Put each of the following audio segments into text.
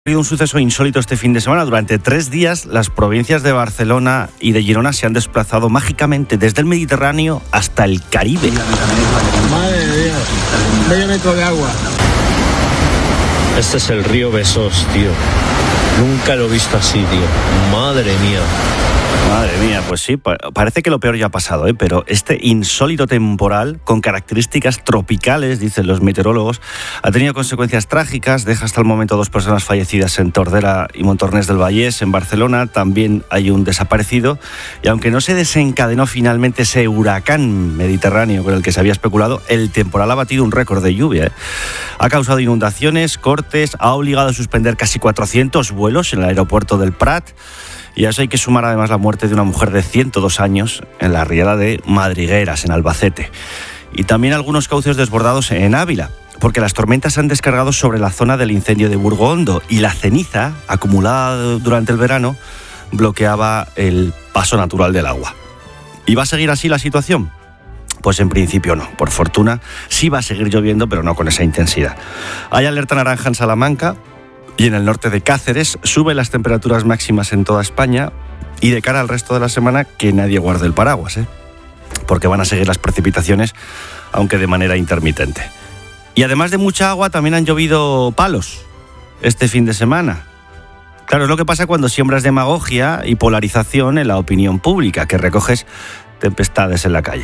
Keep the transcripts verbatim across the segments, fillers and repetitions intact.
Ha habido un suceso insólito este fin de semana. Durante tres días, las provincias de Barcelona y de Girona se han desplazado mágicamente desde el Mediterráneo hasta el Caribe. Madre de Dios, medio metro de agua. Este es el río Besós, tío. Nunca lo he visto así, tío. Madre mía. Madre mía, pues sí, parece que lo peor ya ha pasado, ¿eh? Pero este insólito temporal, con características tropicales, dicen los meteorólogos, ha tenido consecuencias trágicas. Deja hasta el momento dos personas fallecidas en Tordera y Montornès del Vallès. En Barcelona también hay un desaparecido. Y aunque no se desencadenó finalmente ese huracán mediterráneo con el que se había especulado, el temporal ha batido un récord de lluvia, ¿eh? Ha causado inundaciones, cortes, ha obligado a suspender casi cuatrocientos vuelos en el aeropuerto del Prat. Y a eso hay que sumar además la muerte de una mujer de ciento dos años en la riera de Madrigueras, en Albacete. Y también algunos cauces desbordados en Ávila, porque las tormentas se han descargado sobre la zona del incendio de Burgo Hondo y la ceniza, acumulada durante el verano, bloqueaba el paso natural del agua. ¿Y va a seguir así la situación? Pues en principio no. Por fortuna sí va a seguir lloviendo, pero no con esa intensidad. Hay alerta naranja en Salamanca. Y en el norte de Cáceres suben las temperaturas máximas en toda España y de cara al resto de la semana que nadie guarde el paraguas, ¿eh? Porque van a seguir las precipitaciones, aunque de manera intermitente. Y además de mucha agua, también han llovido palos este fin de semana. Claro, es lo que pasa cuando siembras demagogia y polarización en la opinión pública, que recoges tempestades en la calle.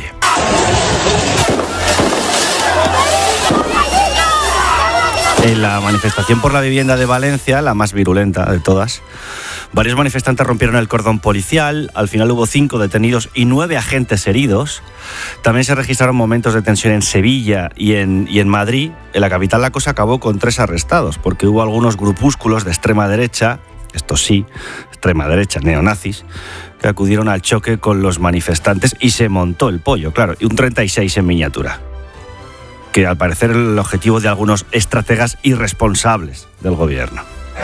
En la manifestación por la vivienda de Valencia, la más virulenta de todas, varios manifestantes rompieron el cordón policial. Al final hubo cinco detenidos y nueve agentes heridos. También se registraron momentos de tensión en Sevilla y en, y en Madrid. En la capital la cosa acabó con tres arrestados, porque hubo algunos grupúsculos de extrema derecha, esto sí, extrema derecha, neonazis, que acudieron al choque con los manifestantes y se montó el pollo, claro, y un treinta y seis en miniatura. Que al parecer el objetivo de algunos estrategas irresponsables del gobierno.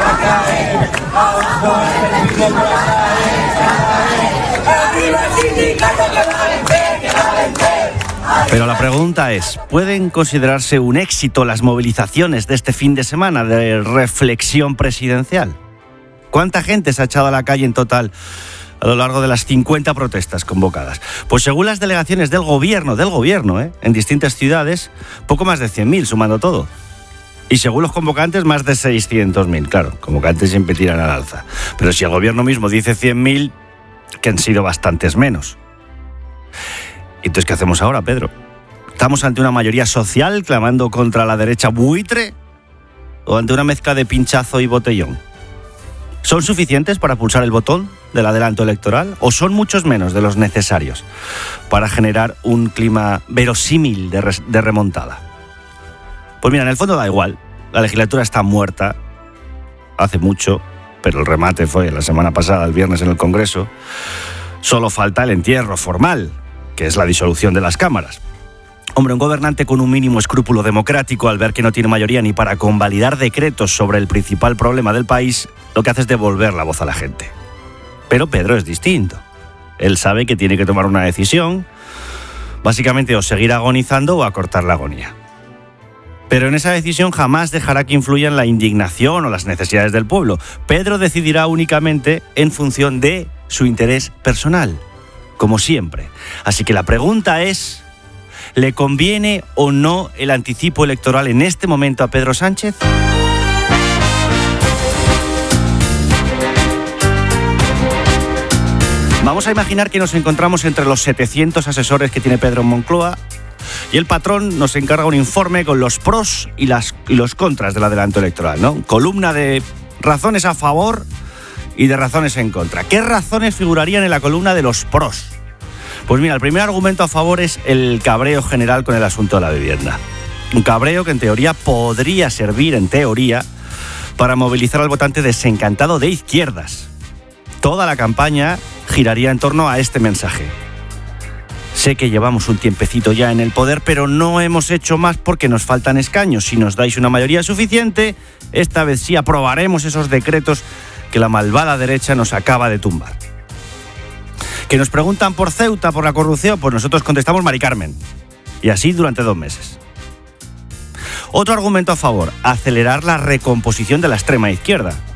Pero la pregunta es, ¿pueden considerarse un éxito las movilizaciones de este fin de semana de reflexión presidencial? ¿Cuánta gente se ha echado a la calle en total a lo largo de las cincuenta protestas convocadas? Pues según las delegaciones del gobierno, del gobierno, ¿eh? en distintas ciudades, poco más de cien mil, sumando todo. Y según los convocantes, más de seiscientos mil. Claro, convocantes siempre tiran al alza. Pero si el gobierno mismo dice cien mil, que han sido bastantes menos. Entonces, ¿qué hacemos ahora, Pedro? ¿Estamos ante una mayoría social clamando contra la derecha buitre? ¿O ante una mezcla de pinchazo y botellón? ¿Son suficientes para pulsar el botón del adelanto electoral o son muchos menos de los necesarios para generar un clima verosímil de, re- de remontada? Pues mira, en el fondo da igual. La legislatura está muerta hace mucho, pero el remate fue la semana pasada, el viernes en el Congreso. Solo falta el entierro formal, que es la disolución de las cámaras. Hombre, un gobernante con un mínimo escrúpulo democrático, al ver que no tiene mayoría ni para convalidar decretos sobre el principal problema del país, lo que hace es devolver la voz a la gente. Pero Pedro es distinto. Él sabe que tiene que tomar una decisión, básicamente o seguir agonizando o acortar la agonía. Pero en esa decisión jamás dejará que influyan la indignación o las necesidades del pueblo. Pedro decidirá únicamente en función de su interés personal, como siempre. Así que la pregunta es, ¿le conviene o no el anticipo electoral en este momento a Pedro Sánchez? Vamos a imaginar que nos encontramos entre los setecientos asesores que tiene Pedro en Moncloa y el patrón nos encarga un informe con los pros y, las, y los contras del adelanto electoral, ¿no? Columna de razones a favor y de razones en contra. ¿Qué razones figurarían en la columna de los pros? Pues mira, el primer argumento a favor es el cabreo general con el asunto de la vivienda. Un cabreo que en teoría podría servir, en teoría, para movilizar al votante desencantado de izquierdas. Toda la campaña giraría en torno a este mensaje. Sé que llevamos un tiempecito ya en el poder, pero no hemos hecho más porque nos faltan escaños. Si nos dais una mayoría suficiente, esta vez sí aprobaremos esos decretos que la malvada derecha nos acaba de tumbar. Que nos preguntan por Ceuta, por la corrupción, pues nosotros contestamos Mari Carmen. Y así durante dos meses. Otro argumento a favor, acelerar la recomposición de la extrema izquierda.